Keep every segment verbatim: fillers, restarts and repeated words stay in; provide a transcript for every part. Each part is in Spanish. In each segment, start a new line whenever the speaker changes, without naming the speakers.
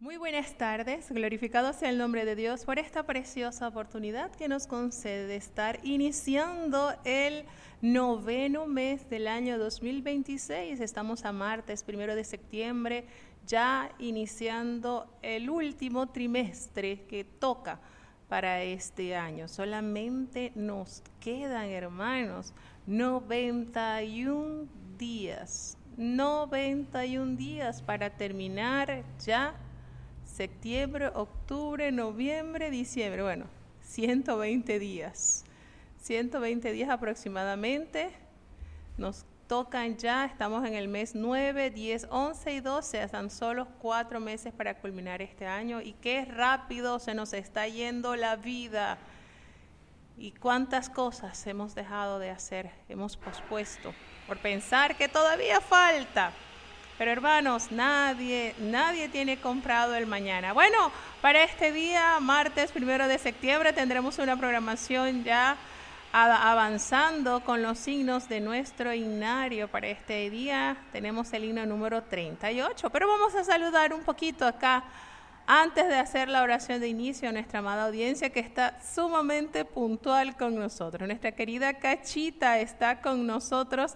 Muy buenas tardes, glorificado sea el nombre de Dios por esta preciosa oportunidad que nos concede de estar iniciando el noveno mes del año dos mil veintiséis. Estamos a martes, primero de septiembre, ya iniciando el último trimestre que toca para este año. Solamente nos quedan, hermanos, noventa y un días, noventa y un días para terminar ya septiembre, octubre, noviembre, diciembre, bueno, ciento veinte días, ciento veinte días aproximadamente, nos tocan ya, estamos en el mes nueve, diez, once y doce, están solo cuatro meses para culminar este año y qué rápido se nos está yendo la vida y cuántas cosas hemos dejado de hacer, hemos pospuesto por pensar que todavía falta. Pero hermanos, nadie, nadie tiene comprado el mañana. Bueno, para este día, martes primero de septiembre, tendremos una programación ya avanzando con los signos de nuestro himnario. Para este día tenemos el himno número treinta y ocho, pero vamos a saludar un poquito acá antes de hacer la oración de inicio a nuestra amada audiencia que está sumamente puntual con nosotros. Nuestra querida Cachita está con nosotros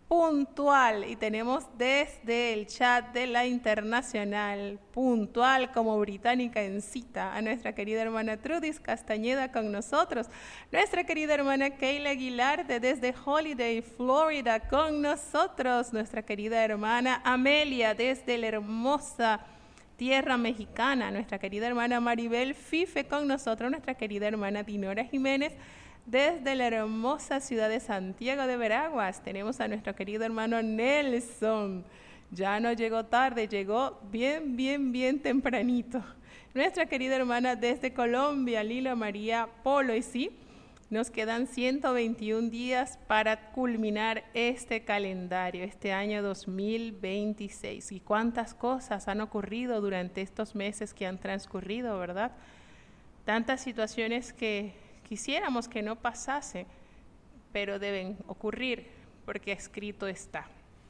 puntual y tenemos desde el chat de la Internacional puntual como británica en cita a nuestra querida hermana Trudis Castañeda con nosotros, nuestra querida hermana Keila Aguilar de desde Holiday, Florida con nosotros, nuestra querida hermana Amelia desde la hermosa tierra mexicana, nuestra querida hermana Maribel Fife con nosotros, nuestra querida hermana Dinora Jiménez desde la hermosa ciudad de Santiago de Veraguas. Tenemos a nuestro querido hermano Nelson. Ya no llegó tarde, llegó bien, bien, bien tempranito. Nuestra querida hermana desde Colombia, Lila María Polo. Y sí, nos quedan ciento veintiún días para culminar este calendario, este año dos mil veintiséis. Y cuántas cosas han ocurrido durante estos meses que han transcurrido, ¿verdad? Tantas situaciones que quisiéramos que no pasase, pero deben ocurrir porque escrito está.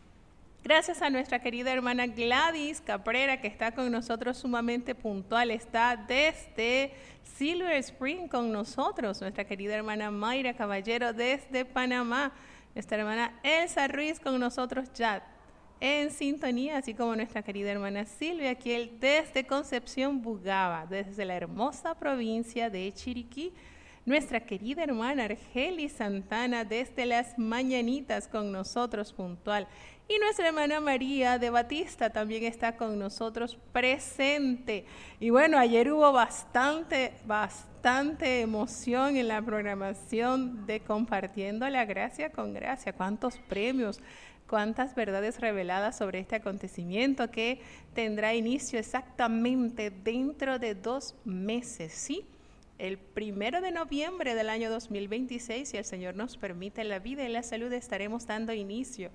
Gracias a nuestra querida hermana Gladys Cabrera, que está con nosotros sumamente puntual, está desde Silver Spring con nosotros, nuestra querida hermana Mayra Caballero desde Panamá, nuestra hermana Elsa Ruiz con nosotros ya en sintonía, así como nuestra querida hermana Silvia Kiel desde Concepción Bugaba, desde la hermosa provincia de Chiriquí, nuestra querida hermana Argeli Santana desde las Mañanitas con nosotros puntual. Y nuestra hermana María de Batista también está con nosotros presente. Y bueno, ayer hubo bastante, bastante emoción en la programación de Compartiendo la Gracia con Gracia. Cuántos premios, cuántas verdades reveladas sobre este acontecimiento que tendrá inicio exactamente dentro de dos meses, ¿sí? El primero de noviembre del año dos mil veintiséis, si el Señor nos permite la vida y la salud, estaremos dando inicio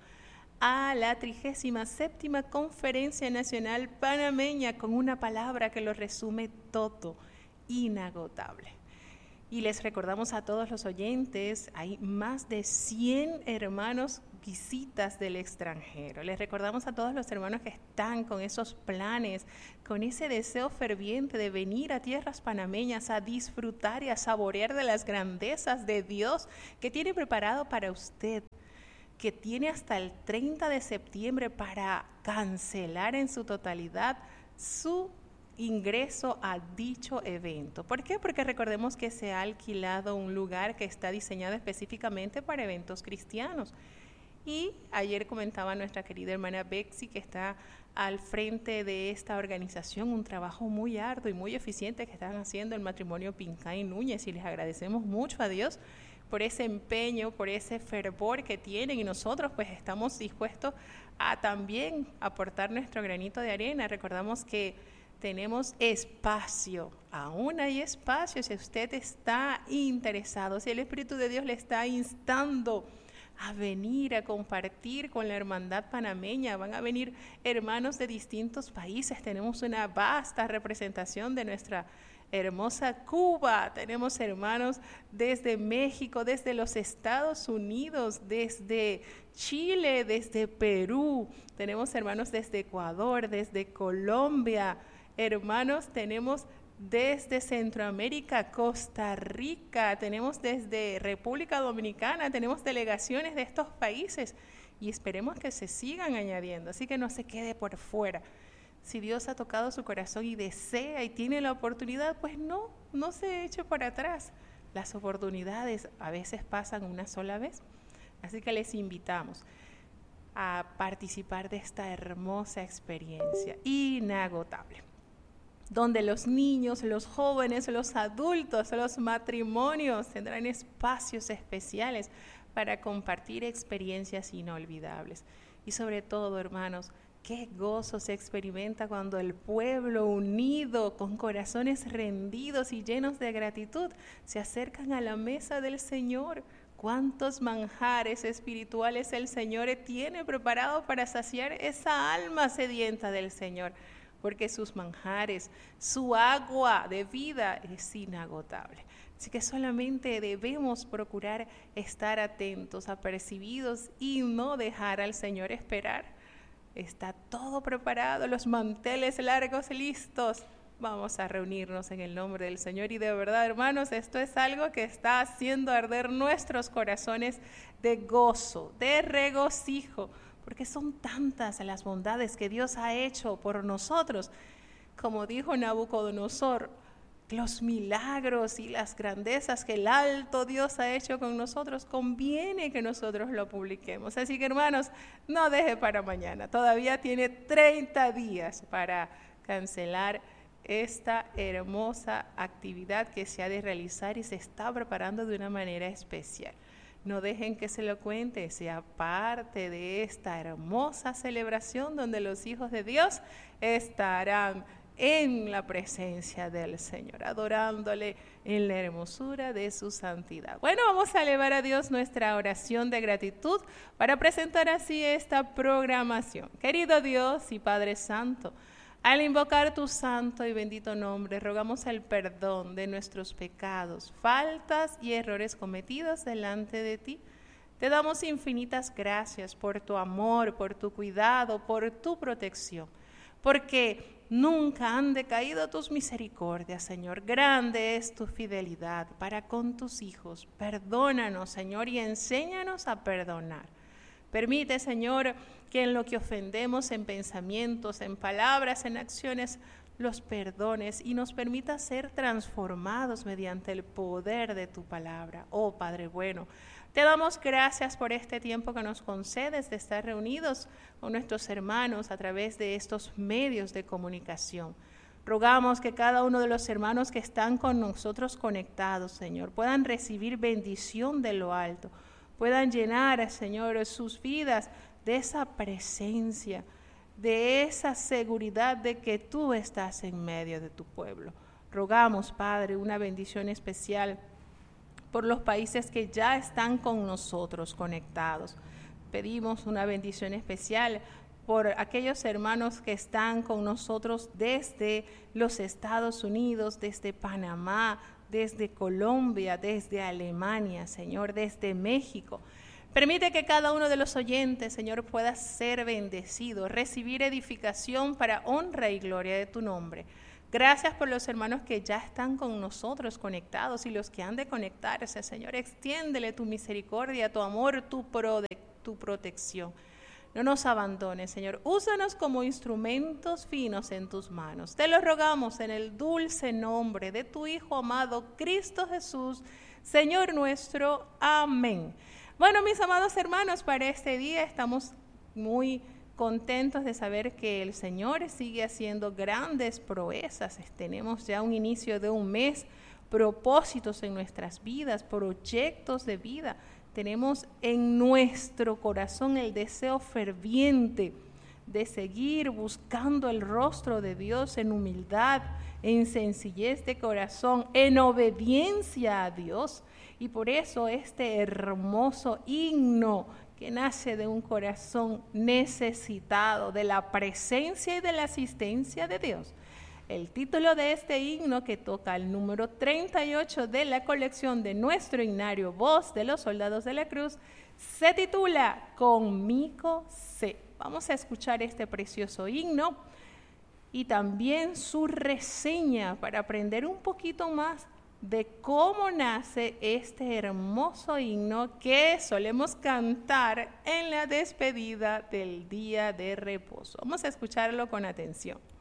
a la trigésima séptima Conferencia Nacional Panameña con una palabra que lo resume todo, inagotable. Y les recordamos a todos los oyentes, hay más de cien hermanos visitas del extranjero. Les recordamos a todos los hermanos que están con esos planes, con ese deseo ferviente de venir a tierras panameñas a disfrutar y a saborear de las grandezas de Dios que tiene preparado para usted, que tiene hasta el treinta de septiembre para cancelar en su totalidad su ingreso a dicho evento. ¿Por qué? Porque recordemos que se ha alquilado un lugar que está diseñado específicamente para eventos cristianos. Y ayer comentaba nuestra querida hermana Bexy, que está al frente de esta organización, un trabajo muy arduo y muy eficiente que están haciendo el matrimonio Pincay Núñez, y les agradecemos mucho a Dios por ese empeño, por ese fervor que tienen, y nosotros pues estamos dispuestos a también aportar nuestro granito de arena. Recordamos que tenemos espacio, aún hay espacio si usted está interesado, si el Espíritu de Dios le está instando a venir a compartir con la hermandad panameña. Van a venir hermanos de distintos países, tenemos una vasta representación de nuestra hermosa Cuba, tenemos hermanos desde México, desde los Estados Unidos, desde Chile, desde Perú, tenemos hermanos desde Ecuador, desde Colombia, Hermanos, tenemos desde Centroamérica, Costa Rica, tenemos desde República Dominicana, tenemos delegaciones de estos países y esperemos que se sigan añadiendo, así que no se quede por fuera. Si Dios ha tocado su corazón y desea y tiene la oportunidad, pues no, no se eche por atrás. Las oportunidades a veces pasan una sola vez, así que les invitamos a participar de esta hermosa experiencia inagotable, donde los niños, los jóvenes, los adultos, los matrimonios tendrán espacios especiales para compartir experiencias inolvidables. Y sobre todo, hermanos, qué gozo se experimenta cuando el pueblo unido, con corazones rendidos y llenos de gratitud, se acercan a la mesa del Señor. Cuántos manjares espirituales el Señor tiene preparado para saciar esa alma sedienta del Señor, porque sus manjares, su agua de vida es inagotable. Así que solamente debemos procurar estar atentos, apercibidos y no dejar al Señor esperar. Está todo preparado, los manteles largos listos. Vamos a reunirnos en el nombre del Señor y de verdad, hermanos, esto es algo que está haciendo arder nuestros corazones de gozo, de regocijo, porque son tantas las bondades que Dios ha hecho por nosotros. Como dijo Nabucodonosor, los milagros y las grandezas que el alto Dios ha hecho con nosotros, conviene que nosotros lo publiquemos. Así que, hermanos, no deje para mañana. Todavía tiene treinta días para cancelar esta hermosa actividad que se ha de realizar y se está preparando de una manera especial. No dejen que se lo cuente, sea parte de esta hermosa celebración donde los hijos de Dios estarán en la presencia del Señor, adorándole en la hermosura de su santidad. Bueno, vamos a elevar a Dios nuestra oración de gratitud para presentar así esta programación. Querido Dios y Padre Santo, al invocar tu santo y bendito nombre, rogamos el perdón de nuestros pecados, faltas y errores cometidos delante de ti. Te damos infinitas gracias por tu amor, por tu cuidado, por tu protección, porque nunca han decaído tus misericordias, Señor. Grande es tu fidelidad para con tus hijos. Perdónanos, Señor, y enséñanos a perdonar. Permite, Señor, que en lo que ofendemos, en pensamientos, en palabras, en acciones, los perdones y nos permita ser transformados mediante el poder de tu palabra. Oh Padre bueno, te damos gracias por este tiempo que nos concedes de estar reunidos con nuestros hermanos a través de estos medios de comunicación. Rogamos que cada uno de los hermanos que están con nosotros conectados, Señor, puedan recibir bendición de lo alto, puedan llenar, Señor, sus vidas de esa presencia, de esa seguridad de que tú estás en medio de tu pueblo. Rogamos, Padre, una bendición especial por los países que ya están con nosotros conectados. Pedimos una bendición especial por aquellos hermanos que están con nosotros desde los Estados Unidos, desde Panamá, desde Colombia, desde Alemania, Señor, desde México. Permite que cada uno de los oyentes, Señor, pueda ser bendecido, recibir edificación para honra y gloria de tu nombre. Gracias por los hermanos que ya están con nosotros conectados y los que han de conectarse, Señor. Extiéndele tu misericordia, tu amor, tu, pro, tu protección. No nos abandones, Señor. Úsanos como instrumentos finos en tus manos. Te lo rogamos en el dulce nombre de tu Hijo amado, Cristo Jesús, Señor nuestro. Amén. Bueno, mis amados hermanos, para este día estamos muy contentos de saber que el Señor sigue haciendo grandes proezas. Tenemos ya un inicio de un mes, propósitos en nuestras vidas, proyectos de vida. Tenemos en nuestro corazón el deseo ferviente de seguir buscando el rostro de Dios en humildad, en sencillez de corazón, en obediencia a Dios. Y por eso este hermoso himno que nace de un corazón necesitado de la presencia y de la asistencia de Dios. El título de este himno, que toca el número treinta y ocho de la colección de nuestro himnario Voz de los Soldados de la Cruz, se titula Conmigo sé. Vamos a escuchar este precioso himno y también su reseña para aprender un poquito más de cómo nace este hermoso himno que solemos cantar en la despedida del día de reposo. Vamos a escucharlo con atención.